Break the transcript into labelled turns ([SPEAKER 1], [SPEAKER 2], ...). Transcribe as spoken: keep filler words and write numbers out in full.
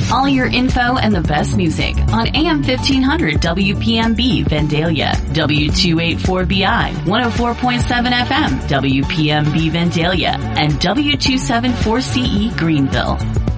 [SPEAKER 1] All your info and the best music on A M fifteen hundred W P M B Vandalia, W two eighty-four B I, one oh four point seven F M W P M B Vandalia, and W two seventy-four C E Greenville.